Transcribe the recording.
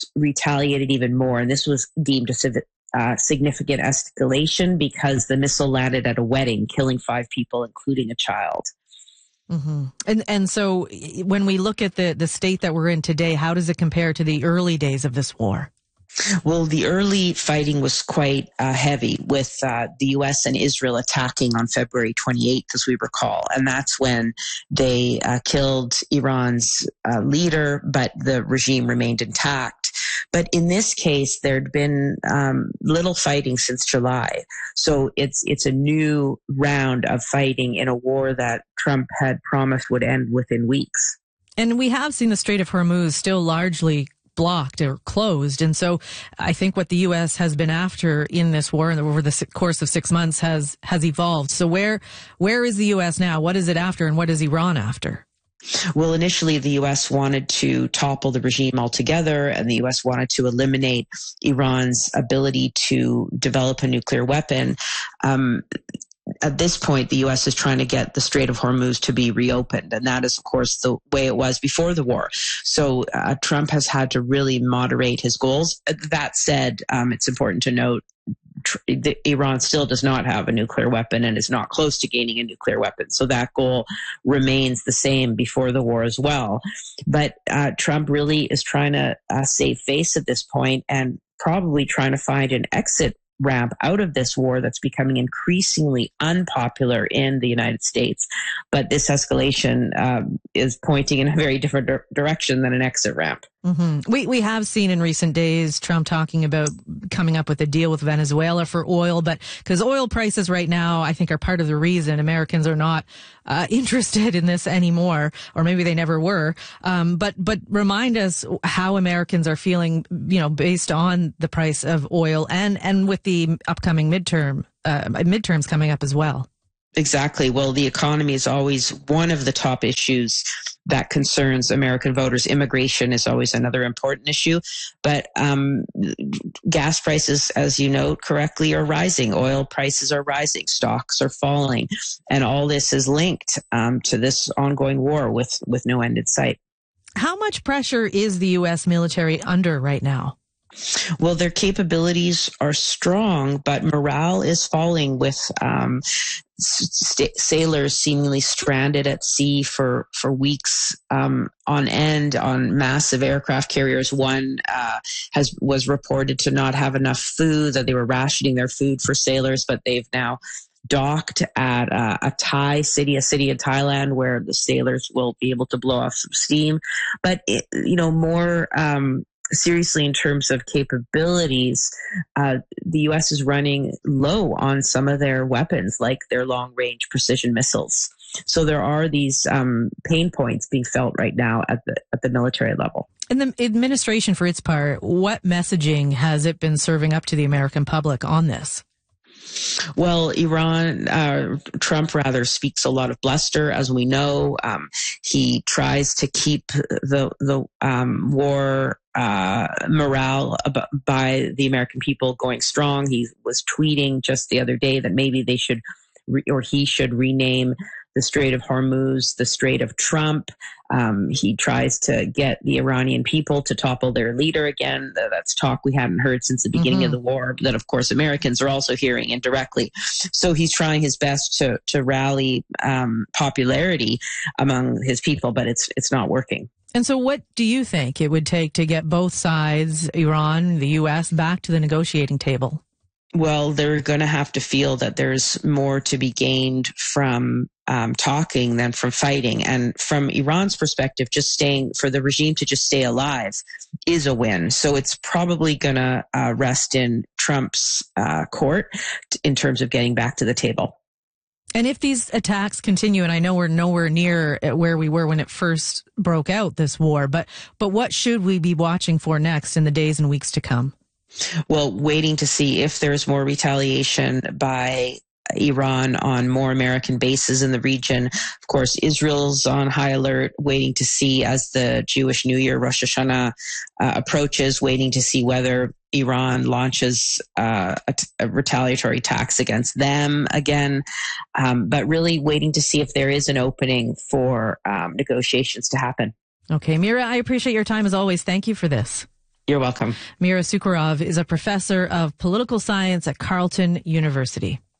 retaliated even more. And this was deemed a significant escalation because the missile landed at a wedding, killing 5 people, including a child. Mm-hmm. And so when we look at the state that we're in today, how does it compare to the early days of this war? Well, the early fighting was quite heavy, with the U.S. and Israel attacking on February 28th, as we recall. And that's when they killed Iran's leader, but the regime remained intact. But in this case, there'd been little fighting since July. So it's a new round of fighting in a war that Trump had promised would end within weeks. And we have seen the Strait of Hormuz still largely blocked or closed. And so I think what the U.S. has been after in this war and over the course of 6 months has evolved. So where is the U.S. now? What is it after, and what is Iran after? Well, initially, the U.S. wanted to topple the regime altogether, and the U.S. wanted to eliminate Iran's ability to develop a nuclear weapon. At this point, the U.S. is trying to get the Strait of Hormuz to be reopened. And that is, of course, the way it was before the war. So Trump has had to really moderate his goals. That said, it's important to note Iran still does not have a nuclear weapon and is not close to gaining a nuclear weapon. So that goal remains the same before the war as well. But Trump really is trying to save face at this point and probably trying to find an exit ramp out of this war that's becoming increasingly unpopular in the United States. But this escalation is pointing in a very different direction than an exit ramp. Mm-hmm. We have seen in recent days Trump talking about coming up with a deal with Venezuela for oil, but because oil prices right now, I think, are part of the reason Americans are not interested in this anymore, or maybe they never were. But remind us how Americans are feeling, based on the price of oil and with the upcoming midterms coming up as well. Exactly. Well, the economy is always one of the top issues that concerns American voters. Immigration is always another important issue. But gas prices, as you note correctly, are rising. Oil prices are rising. Stocks are falling. And all this is linked to this ongoing war with no end in sight. How much pressure is the U.S. military under right now? Well, their capabilities are strong, but morale is falling, with sailors seemingly stranded at sea for weeks on end on massive aircraft carriers. One was reported to not have enough food, that they were rationing their food for sailors, but they've now docked at a Thai city, a city in Thailand, where the sailors will be able to blow off some steam. But more seriously, in terms of capabilities, the U.S. is running low on some of their weapons, like their long-range precision missiles. So there are these pain points being felt right now at the military level. And the administration, for its part, what messaging has it been serving up to the American public on this? Well, Trump rather speaks a lot of bluster, as we know. He tries to keep the war morale by the American people going strong. He was tweeting just the other day that maybe they should he should rename the Strait of Hormuz the Strait of Trump. He tries to get the Iranian people to topple their leader again. That's talk we hadn't heard since the beginning of the war, that, of course, Americans are also hearing indirectly. So he's trying his best to rally popularity among his people, but it's not working. And so what do you think it would take to get both sides, Iran, the U.S., back to the negotiating table? Well, they're going to have to feel that there's more to be gained from talking than from fighting. And from Iran's perspective, for the regime to just stay alive is a win. So it's probably going to rest in Trump's court in terms of getting back to the table. And if these attacks continue, and I know we're nowhere near where we were when it first broke out, this war, but what should we be watching for next in the days and weeks to come? Well, waiting to see if there's more retaliation by Iran on more American bases in the region. Of course, Israel's on high alert, waiting to see, as the Jewish New Year, Rosh Hashanah, approaches, waiting to see whether Iran launches a retaliatory attacks against them again, but really waiting to see if there is an opening for negotiations to happen. Okay, Mira, I appreciate your time as always. Thank you for this. You're welcome. Mira Sukharov is a professor of political science at Carleton University.